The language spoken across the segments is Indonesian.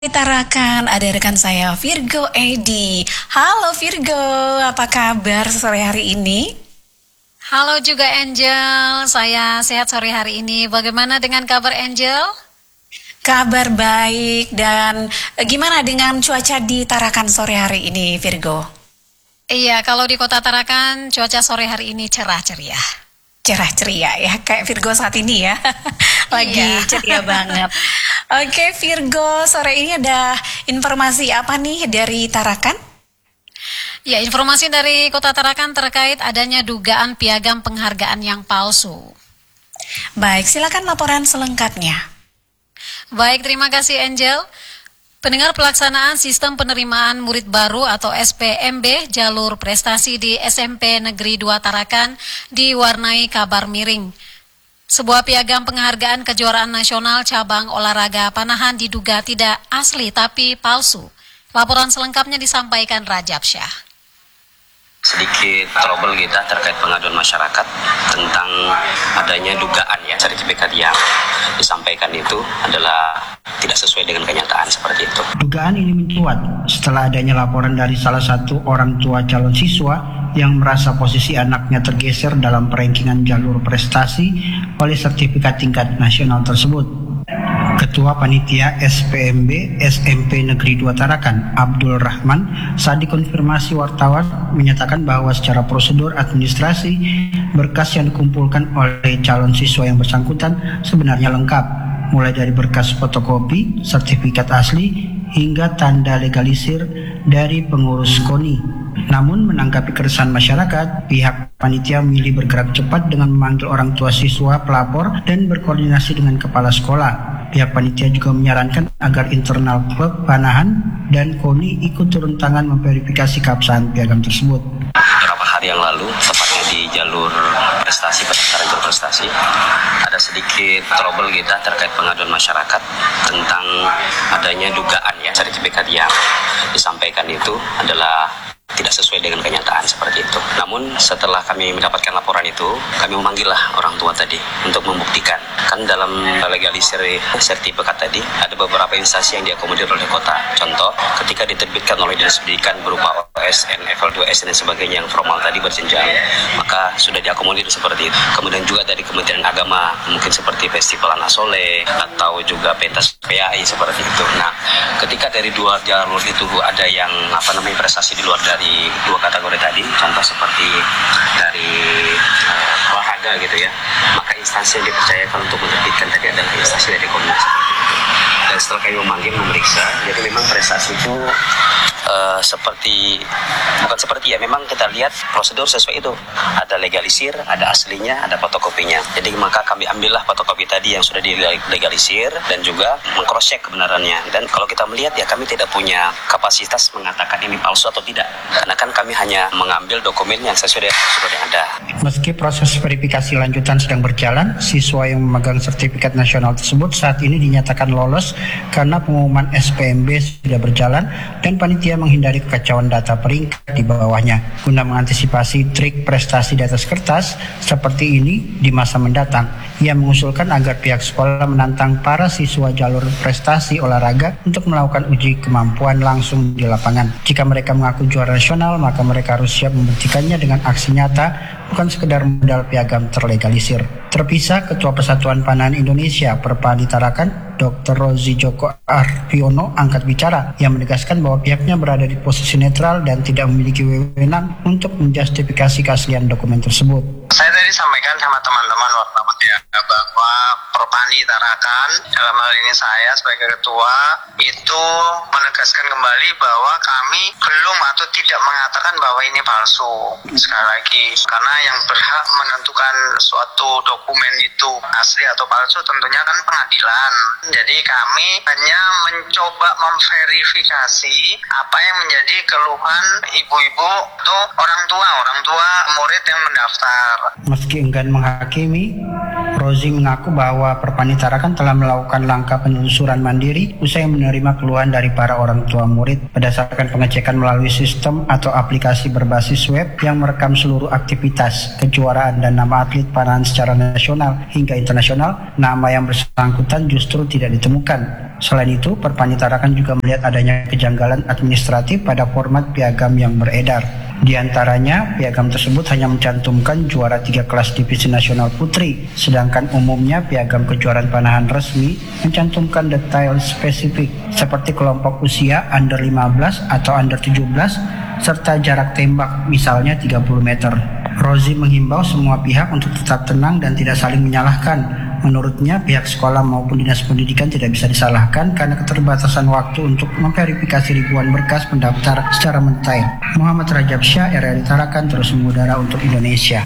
Tarakan, ada rekan saya Virgo Edi. Halo Virgo, apa kabar sore hari ini? Halo juga Angel, saya sehat sore hari ini. Bagaimana dengan kabar Angel? Kabar baik dan gimana dengan cuaca di Tarakan sore hari ini Virgo? Iya, kalau di kota Tarakan cuaca sore hari ini cerah ceria. Cerah ceria ya, kayak Virgo saat ini ya. Lagi ceria banget. Oke Virgo, sore ini ada informasi apa nih dari Tarakan? Ya, informasi dari kota Tarakan terkait adanya dugaan piagam penghargaan yang palsu. Baik, silakan laporan selengkapnya. Baik, terima kasih Angel. Pendengar, pelaksanaan sistem penerimaan murid baru atau SPMB jalur prestasi di SMP Negeri 2 Tarakan diwarnai kabar miring. Sebuah piagam penghargaan kejuaraan nasional cabang olahraga panahan diduga tidak asli tapi palsu. Laporan selengkapnya disampaikan Rajab Syah. Sedikit trouble kita terkait pengaduan masyarakat tentang adanya dugaan sertifikat yang disampaikan itu adalah tidak sesuai dengan kenyataan seperti itu. Dugaan ini mencuat setelah adanya laporan dari salah satu orang tua calon siswa yang merasa posisi anaknya tergeser dalam perankingan jalur prestasi oleh sertifikat tingkat nasional tersebut. Ketua Panitia SPMB SMP Negeri 2 Tarakan, Abdul Rahman, saat dikonfirmasi wartawan menyatakan bahwa secara prosedur administrasi berkas yang dikumpulkan oleh calon siswa yang bersangkutan sebenarnya lengkap, mulai dari berkas fotokopi, sertifikat asli, hingga tanda legalisir dari pengurus KONI. Namun menanggapi keresahan masyarakat, pihak panitia memilih bergerak cepat dengan memanggil orang tua siswa pelapor dan berkoordinasi dengan kepala sekolah. Pihak panitia juga menyarankan agar internal klub panahan dan KONI ikut turun tangan memverifikasi keabsahan piagam tersebut. Beberapa hari yang lalu, tepatnya di jalur prestasi, pendaftaran jalur prestasi, ada sedikit trouble kita terkait pengaduan masyarakat tentang adanya dugaan sertifikat yang disampaikan itu adalah tidak sesuai dengan kenyataan seperti itu. Namun setelah kami mendapatkan laporan itu, kami memanggillah orang tua tadi untuk membuktikan. Kan dalam legalisir sertifikat tadi ada beberapa instansi yang diakomodir oleh kota. Contoh, ketika diterbitkan oleh Dinas Pendidikan berupa OSN, level 2S dan sebagainya yang formal tadi berjenjang, maka sudah diakomodir seperti itu. Kemudian juga dari Kementerian Agama, mungkin seperti Festival Anak Soleh atau juga pentas PAI seperti itu. Nah, ketika dari dua jalur itu ada yang prestasi di luar dari dua kategori tadi, contoh seperti dari olahraga gitu ya, maka instansi yang dipercayakan untuk menerbitkan tadi adalah instansi dari Komnas. Dan setelah kami memeriksa, jadi memang prestasi itu memang kita lihat prosedur sesuai itu, ada legalisir, ada aslinya, ada fotokopinya. Jadi maka kami ambillah fotokopi tadi yang sudah dilegalisir dan juga meng-cross check kebenarannya. Dan kalau kita melihat kami tidak punya kapasitas mengatakan ini palsu atau tidak, karena kan kami hanya mengambil dokumen yang sesuai dengan prosedur yang ada. Meski proses verifikasi lanjutan sedang berjalan, siswa yang memegang sertifikat nasional tersebut saat ini dinyatakan lolos karena pengumuman SPMB sudah berjalan dan panitia menghindari kekacauan data peringkat di bawahnya guna mengantisipasi trik prestasi di atas kertas seperti ini di masa mendatang. Ia mengusulkan agar pihak sekolah menantang para siswa jalur prestasi olahraga untuk melakukan uji kemampuan langsung di lapangan. Jika mereka mengaku juara nasional, maka mereka harus siap membuktikannya dengan aksi nyata, bukan sekedar modal piagam terlegalisir. Terpisah, Ketua Persatuan Panahan Indonesia Perpani Tarakan, Dr. Rozi Joko Arviono angkat bicara yang menegaskan bahwa pihaknya berada di posisi netral dan tidak memiliki wewenang untuk menjustifikasi keaslian dokumen tersebut. Saya tadi sampaikan sama teman-teman wartawan bahwa Perpani Tarakan, dalam hal ini saya sebagai ketua, itu menegaskan kembali bahwa kami belum atau tidak mengatakan bahwa ini palsu. Sekali lagi, karena yang berhak menentukan suatu dokumen itu asli atau palsu tentunya kan pengadilan. Jadi kami hanya mencoba memverifikasi apa yang menjadi keluhan ibu-ibu atau orang tua murid yang mendaftar. Meski enggan menghakimi, Rozi mengaku bahwa Perpani Tarakan telah melakukan langkah penelusuran mandiri usai menerima keluhan dari para orang tua murid berdasarkan pengecekan melalui sistem atau aplikasi berbasis web yang merekam seluruh aktivitas, kejuaraan dan nama atlet panahan secara nasional hingga internasional. Nama yang bersangkutan justru tidak ditemukan. Selain itu, Perpani Tarakan juga melihat adanya kejanggalan administratif pada format piagam yang beredar. Di antaranya, piagam tersebut hanya mencantumkan juara 3 kelas divisi nasional putri, sedangkan umumnya piagam kejuaraan panahan resmi mencantumkan detail spesifik seperti kelompok usia under 15 atau under 17 serta jarak tembak misalnya 30 meter. Rozi menghimbau semua pihak untuk tetap tenang dan tidak saling menyalahkan. Menurutnya, pihak sekolah maupun dinas pendidikan tidak bisa disalahkan karena keterbatasan waktu untuk memverifikasi ribuan berkas pendaftar secara mentail. Muhammad Rajab Syah, RRI Tarakan, terus mengudara untuk Indonesia.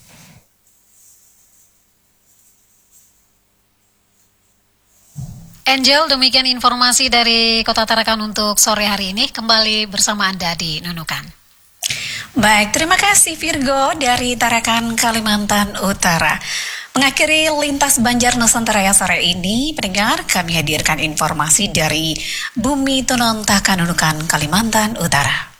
Angel, demikian informasi dari Kota Tarakan untuk sore hari ini. Kembali bersama Anda di Nunukan. Baik, terima kasih Virgo dari Tarakan, Kalimantan Utara. Mengakhiri lintas Banjar Nusantara sore ini, pendengar, kami hadirkan informasi dari Bumi Tunontakan, Nunukan, Kalimantan Utara.